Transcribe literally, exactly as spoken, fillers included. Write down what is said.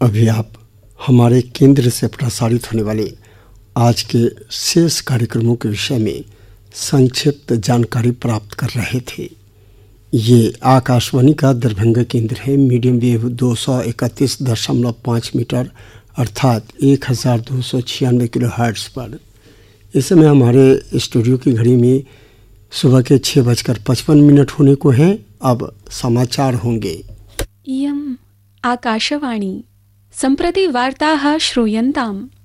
अभी आप हमारे केंद्र से प्रसारित होने वाले आज के शेष कार्यक्रमों के विषय में संक्षिप्त जानकारी प्राप्त कर रहे थे। ये आकाशवाणी का दरभंगा केंद्र है। मीडियम वेव दो सौ इकतीस दशमलव पाँच मीटर अर्थात एक हज़ार दो सौ छियानवे किलो हर्ट्ज पर इस समय हमारे स्टूडियो की घड़ी में सुबह के छः बजकर पचपन मिनट होने को हैं। अब समाचार होंगे। इयम् आकाशवाणी सम्प्रति वार्ताः श्रूयन्ताम्।